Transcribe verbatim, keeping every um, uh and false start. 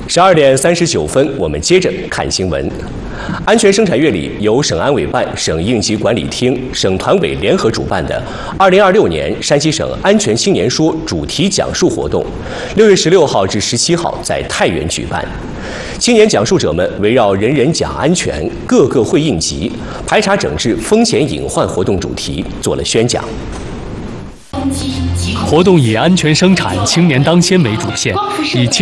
十二点三十九分，我们接着看新闻。安全生产月里由省安委办、省应急管理厅、省团委联合主办的二零二六年山西省安全青年说主题讲述活动，六月十六号至十七号在太原举办。青年讲述者们围绕“人人讲安全，个个会应急，排查整治风险隐患”活动主题做了宣讲。 活动以安全生产、青年当先为主线，以